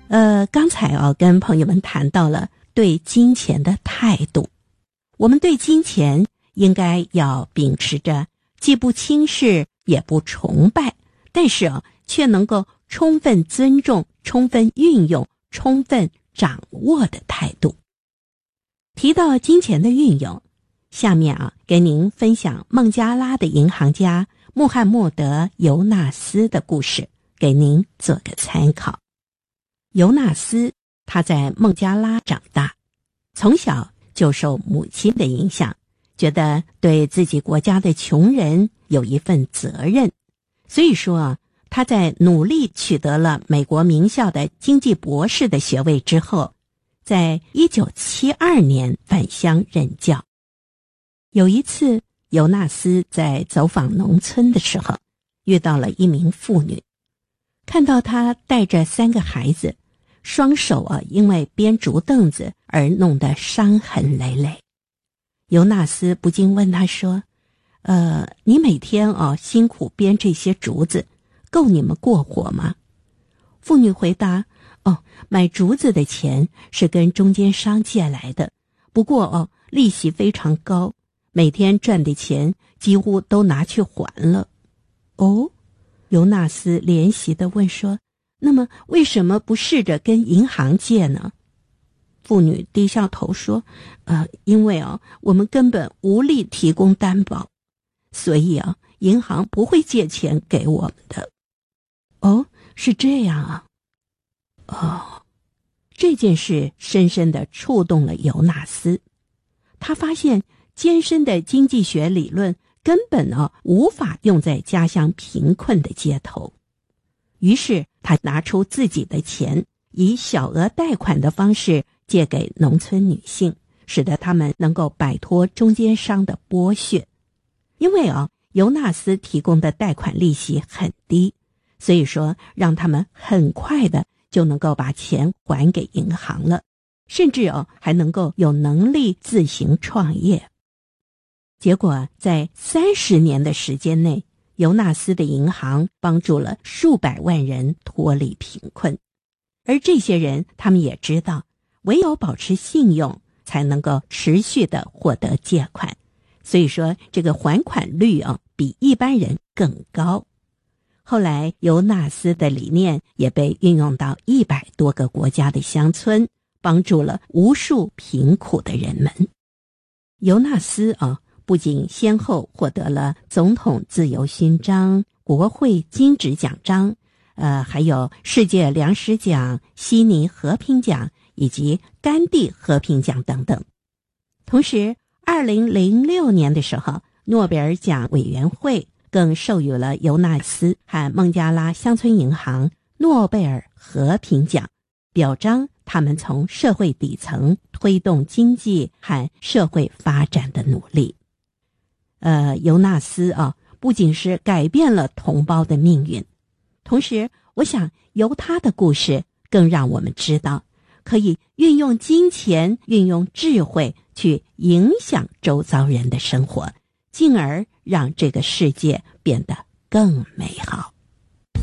刚才跟朋友们谈到了对金钱的态度。我们对金钱应该要秉持着既不轻视也不崇拜，但是却能够充分尊重、充分运用、充分掌握的态度。提到金钱的运用，下面给您分享孟加拉的银行家穆罕默德·尤纳斯的故事，给您做个参考。尤纳斯他在孟加拉长大，从小就受母亲的影响，觉得对自己国家的穷人有一份责任，所以说他在努力取得了美国名校的经济博士的学位之后，在1972年返乡任教。有一次，尤纳斯在走访农村的时候，遇到了一名妇女，看到她带着3个孩子，双手因为编竹凳子而弄得伤痕累累。尤纳斯不禁问她说：你每天辛苦编这些竹子，够你们过活吗？妇女回答：买竹子的钱是跟中间商借来的，不过利息非常高，每天赚的钱几乎都拿去还了。尤纳斯怜惜地问说：那么为什么不试着跟银行借呢？妇女低下头说：因为我们根本无力提供担保，所以银行不会借钱给我们的。是这样啊。这件事深深地触动了尤纳斯。他发现艰深的经济学理论根本无法用在家乡贫困的街头。于是他拿出自己的钱，以小额贷款的方式借给农村女性，使得他们能够摆脱中间商的剥削。因为尤纳斯提供的贷款利息很低，所以说让他们很快的就能够把钱还给银行了，甚至还能够有能力自行创业。结果在30年的时间内，尤纳斯的银行帮助了数百万人脱离贫困。而这些人他们也知道，唯有保持信用才能够持续的获得借款，所以说这个还款率比一般人更高。后来尤纳斯的理念也被运用到100多个国家的乡村，帮助了无数贫苦的人们。尤纳斯不仅先后获得了总统自由勋章、国会金质奖章，还有世界粮食奖、悉尼和平奖以及甘地和平奖等等。同时2006年的时候，诺贝尔奖委员会更授予了尤纳斯和孟加拉乡村银行诺贝尔和平奖，表彰他们从社会底层推动经济和社会发展的努力。尤纳斯不仅是改变了同胞的命运，同时我想由他的故事更让我们知道，可以运用金钱、运用智慧去影响周遭人的生活，进而让这个世界变得更美好。